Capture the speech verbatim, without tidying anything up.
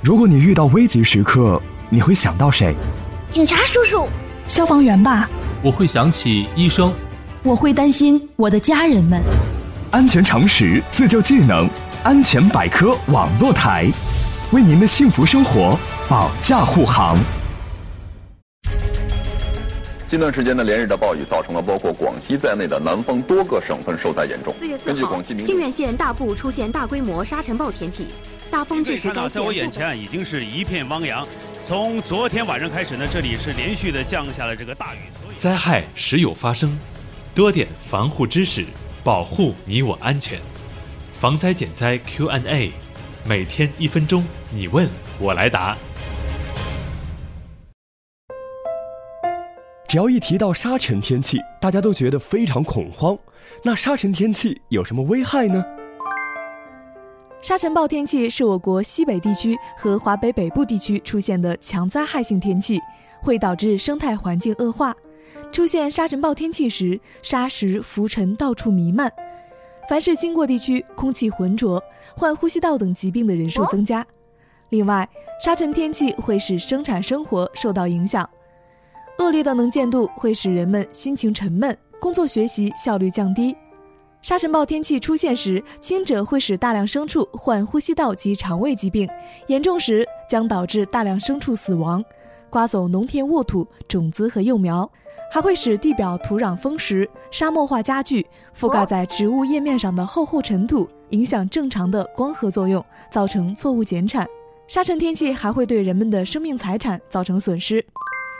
如果你遇到危急时刻，你会想到谁？ 警察叔叔， 消防员吧。 我会想起医生。 我会担心我的家人们。 安全常识，自救技能，安全百科网络台，为您的幸福生活保驾护航。 近段时间的连日的暴雨造成了包括广西在内的南方多个省份受灾严重。 四月四号，靖远县大部出现大规模沙尘暴天气，大风致使该县。 在我眼前已经是一片汪洋。从昨天晚上开始呢，这里是连续的降下了这个大雨。 灾害时有发生，多点防护知识，保护你我安全。防灾减灾 Q and A， 每天一分钟，你问我来答。 只要一提到沙尘天气，大家都觉得非常恐慌。那沙尘天气有什么危害呢？ 沙尘暴天气是我国西北地区和华北北部地区出现的强灾害性天气，会导致生态环境恶化。出现沙尘暴天气时，沙石浮尘到处弥漫，凡是经过地区空气浑浊，患呼吸道等疾病的人数增加。另外，沙尘天气会使生产生活受到影响。恶劣的能见度会使人们心情沉闷，工作学习效率降低。沙尘暴天气出现时，轻者会使大量牲畜患呼吸道及肠胃疾病，严重时将导致大量牲畜死亡，刮走农田沃土、种子和幼苗，还会使地表土壤丰实，沙漠化加剧，覆盖在植物叶面上的厚厚尘土影响正常的光合作用，造成作物减产。沙尘天气还会对人们的生命财产造成损失。